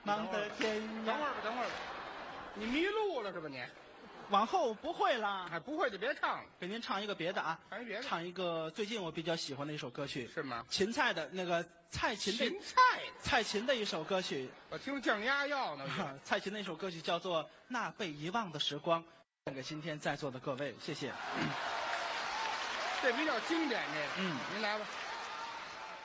忙得天涯。 等会儿吧，等会儿吧，你迷路了是吧你？ 往后不会啦， 哎，不会就别唱了， 给您唱一个别的啊， 唱一别的。 唱一个最近我比较喜欢的一首歌曲， 是吗？ 芹菜的那个蔡琴的芹菜， 蔡琴的一首歌曲， 我听降压药呢。 蔡琴的一首歌曲叫做《那被遗忘的时光》，献给今天在座的各位，谢谢。 这比较经典，这个。 嗯， 您来吧。